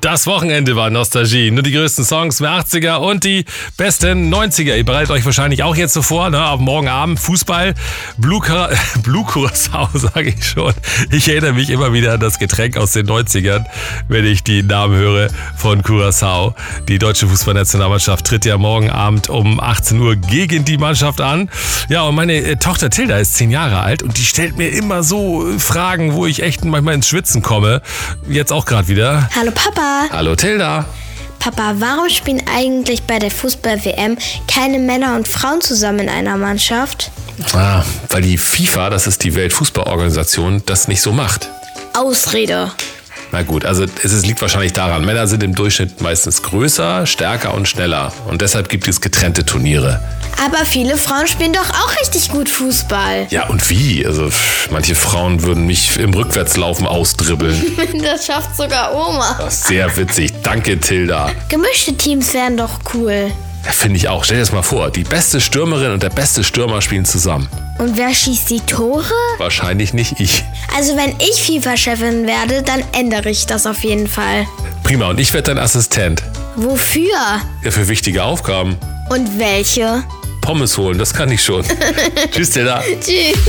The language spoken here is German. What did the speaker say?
Das Wochenende war Nostalgie. Nur die größten Songs der 80er und die besten 90er. Ihr bereitet euch wahrscheinlich auch jetzt so vor, ne? Ab morgen Abend Fußball. Blue Curaçao, sage ich schon. Ich erinnere mich immer wieder an das Getränk aus den 90ern, wenn ich die Namen höre von Curaçao. Die deutsche Fußballnationalmannschaft tritt ja morgen Abend um 18 Uhr gegen die Mannschaft an. Ja, und meine Tochter Tilda ist 10 Jahre alt und die stellt mir immer so Fragen, wo ich echt manchmal ins Schwitzen komme. Jetzt auch gerade wieder. Hallo Papa. Hallo Tilda. Papa, warum spielen eigentlich bei der Fußball-WM keine Männer und Frauen zusammen in einer Mannschaft? Weil die FIFA, das ist die Weltfußballorganisation, das nicht so macht. Ausrede. Na gut, also es liegt wahrscheinlich daran, Männer sind im Durchschnitt meistens größer, stärker und schneller. Und deshalb gibt es getrennte Turniere. Aber viele Frauen spielen doch auch richtig gut Fußball. Ja, und wie? Also manche Frauen würden mich im Rückwärtslaufen ausdribbeln. Das schafft sogar Oma. Das ist sehr witzig. Danke, Tilda. Gemischte Teams wären doch cool. Ja, finde ich auch. Stell dir das mal vor, die beste Stürmerin und der beste Stürmer spielen zusammen. Und wer schießt die Tore? Wahrscheinlich nicht ich. Also wenn ich FIFA-Chefin werde, dann ändere ich das auf jeden Fall. Prima, und ich werde dein Assistent. Wofür? Ja, für wichtige Aufgaben. Und welche? Pommes holen, das kann ich schon. Tschüss, Tilda. Tschüss.